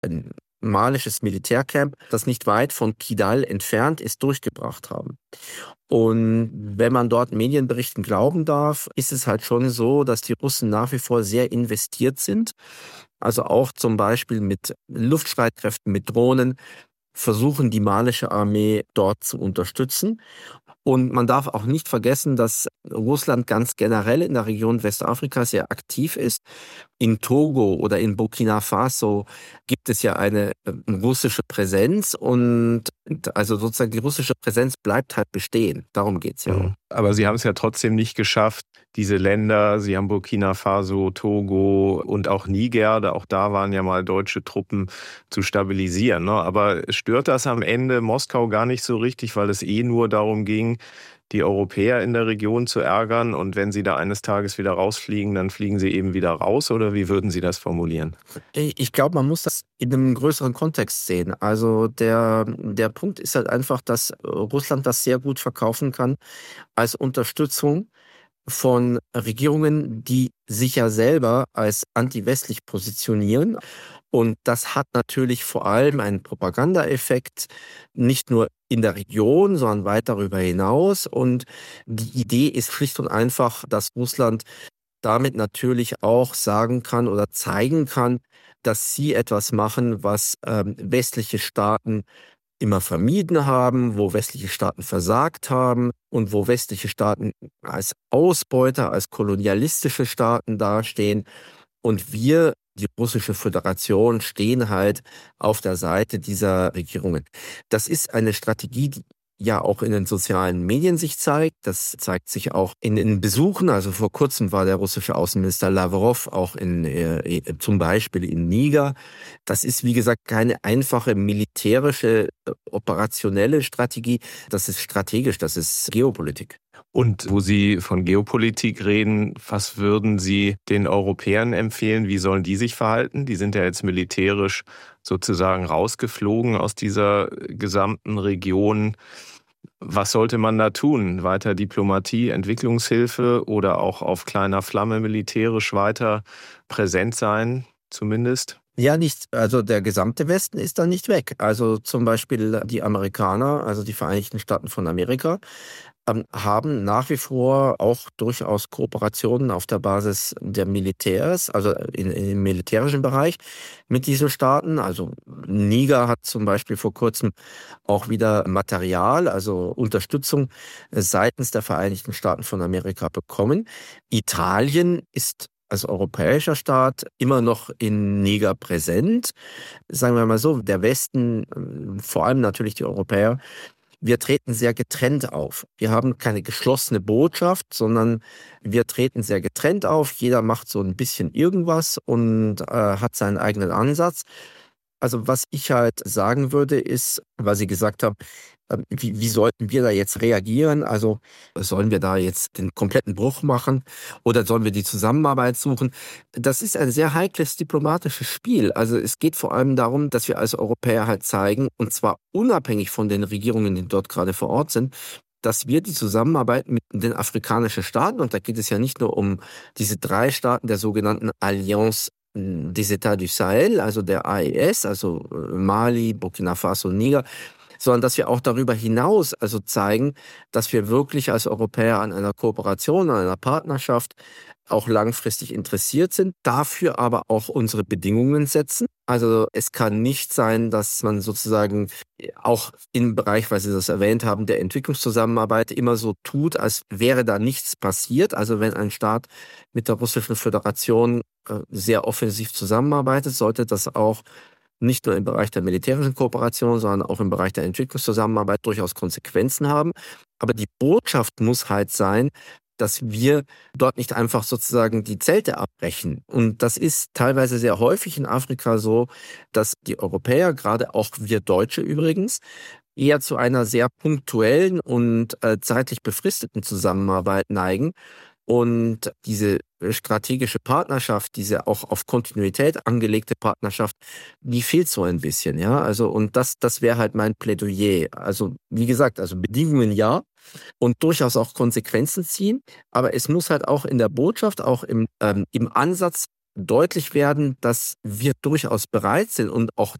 ein malisches Militärcamp, das nicht weit von Kidal entfernt ist, durchgebracht haben. Und wenn man dort Medienberichten glauben darf, ist es halt schon so, dass die Russen nach wie vor sehr investiert sind. Also auch zum Beispiel mit Luftstreitkräften, mit Drohnen versuchen die malische Armee dort zu unterstützen. Und man darf auch nicht vergessen, dass Russland ganz generell in der Region Westafrika sehr aktiv ist. In Togo oder in Burkina Faso gibt es ja eine russische Präsenz und also sozusagen die russische Präsenz bleibt halt bestehen. Darum geht's ja auch. Aber Sie haben es ja trotzdem nicht geschafft, diese Länder, Sie haben Burkina Faso, Togo und auch Niger, auch da waren ja mal deutsche Truppen, zu stabilisieren. Ne? Aber stört das am Ende Moskau gar nicht so richtig, weil es nur darum ging, die Europäer in der Region zu ärgern und wenn sie da eines Tages wieder rausfliegen, dann fliegen sie eben wieder raus, oder wie würden Sie das formulieren? Ich glaube, man muss das in einem größeren Kontext sehen. Also der Punkt ist halt einfach, dass Russland das sehr gut verkaufen kann als Unterstützung von Regierungen, die sich ja selber als anti-westlich positionieren. Und das hat natürlich vor allem einen Propagandaeffekt, nicht nur in der Region, sondern weit darüber hinaus. Und die Idee ist schlicht und einfach, dass Russland damit natürlich auch sagen kann oder zeigen kann, dass sie etwas machen, was westliche Staaten immer vermieden haben, wo westliche Staaten versagt haben und wo westliche Staaten als Ausbeuter, als kolonialistische Staaten dastehen. Und wir, die Russische Föderation, stehen halt auf der Seite dieser Regierungen. Das ist eine Strategie, die ja auch in den sozialen Medien sich zeigt. Das zeigt sich auch in den Besuchen. Also vor kurzem war der russische Außenminister Lavrov auch zum Beispiel in Niger. Das ist, wie gesagt, keine einfache militärische, operationelle Strategie. Das ist strategisch, das ist Geopolitik. Und wo Sie von Geopolitik reden, was würden Sie den Europäern empfehlen? Wie sollen die sich verhalten? Die sind ja jetzt militärisch sozusagen rausgeflogen aus dieser gesamten Region. Was sollte man da tun? Weiter Diplomatie, Entwicklungshilfe oder auch auf kleiner Flamme militärisch weiter präsent sein, zumindest? Ja, nicht, also der gesamte Westen ist da nicht weg. Also zum Beispiel die Amerikaner, also die Vereinigten Staaten von Amerika, haben nach wie vor auch durchaus Kooperationen auf der Basis der Militärs, also im militärischen Bereich mit diesen Staaten. Also Niger hat zum Beispiel vor kurzem auch wieder Material, also Unterstützung seitens der Vereinigten Staaten von Amerika bekommen. Italien ist als europäischer Staat immer noch in Niger präsent. Sagen wir mal so, der Westen, vor allem natürlich die Europäer, wir treten sehr getrennt auf. Wir haben keine geschlossene Botschaft, sondern wir treten sehr getrennt auf. Jeder macht so ein bisschen irgendwas und hat seinen eigenen Ansatz. Also was ich halt sagen würde, ist, weil Sie gesagt haben, wie sollten wir da jetzt reagieren? Also sollen wir da jetzt den kompletten Bruch machen oder sollen wir die Zusammenarbeit suchen? Das ist ein sehr heikles diplomatisches Spiel. Also es geht vor allem darum, dass wir als Europäer halt zeigen, und zwar unabhängig von den Regierungen, die dort gerade vor Ort sind, dass wir die Zusammenarbeit mit den afrikanischen Staaten, und da geht es ja nicht nur um diese 3 Staaten der sogenannten Allianz des États du Sahel, also der AES, also Mali, Burkina Faso, Niger, sondern dass wir auch darüber hinaus also zeigen, dass wir wirklich als Europäer an einer Kooperation, an einer Partnerschaft auch langfristig interessiert sind, dafür aber auch unsere Bedingungen setzen. Also es kann nicht sein, dass man sozusagen auch im Bereich, weil Sie das erwähnt haben, der Entwicklungszusammenarbeit immer so tut, als wäre da nichts passiert. Also wenn ein Staat mit der Russischen Föderation sehr offensiv zusammenarbeitet, sollte das auch nicht nur im Bereich der militärischen Kooperation, sondern auch im Bereich der Entwicklungszusammenarbeit durchaus Konsequenzen haben. Aber die Botschaft muss halt sein, dass wir dort nicht einfach sozusagen die Zelte abbrechen. Und das ist teilweise sehr häufig in Afrika so, dass die Europäer, gerade auch wir Deutsche übrigens, eher zu einer sehr punktuellen und zeitlich befristeten Zusammenarbeit neigen. Und diese strategische Partnerschaft, diese auch auf Kontinuität angelegte Partnerschaft, die fehlt so ein bisschen, ja. Also, und das wäre halt mein Plädoyer. Also, wie gesagt, also Bedingungen ja und durchaus auch Konsequenzen ziehen. Aber es muss halt auch in der Botschaft, auch im Ansatz deutlich werden, dass wir durchaus bereit sind und auch